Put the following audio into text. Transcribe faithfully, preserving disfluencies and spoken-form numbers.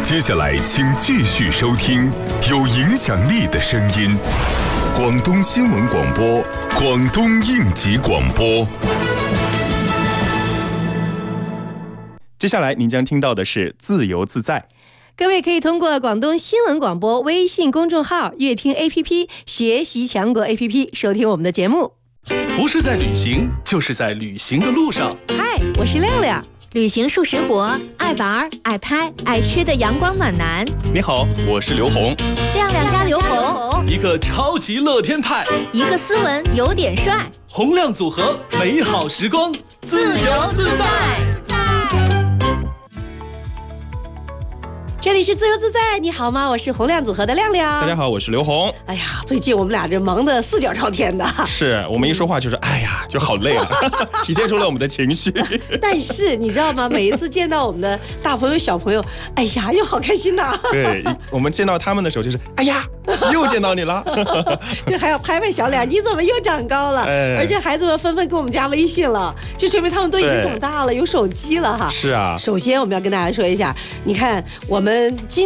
接下来，请继续收听有影响力的声音——广东新闻广播、广东应急广播。 接下来您将听到的是自由自在。 各位可以通过广东新闻广播微信公众号、乐听 A P P、学习强国 A P P 收听我们的节目。 不是在旅行，就是在旅行的路上。 嗨，我是亮亮。 旅行数十国，爱玩、爱拍、爱吃的阳光暖男。 你好，我是刘红。 亮亮加刘红， 一个超级乐天派， 一个斯文有点帅， 洪亮组合，美好时光，自由自在。 这里是自由自在，你好吗？我是洪亮组合的亮亮。 大家好，我是刘红。 哎呀，最近我们俩这忙得四脚朝天的。 是我们一说话就是哎呀，就好累啊，体现出了我们的情绪。 但是你知道吗？每一次见到我们的大朋友小朋友，哎呀，又好开心呐。 对，我们见到他们的时候就是哎呀，又见到你了。 就还要拍拍小脸，你怎么又长高了？哎、而且孩子们纷纷给我们加微信了，就说明他们都已经长大了，有手机了哈。 是啊。 首先我们要跟大家说一下，你看我们今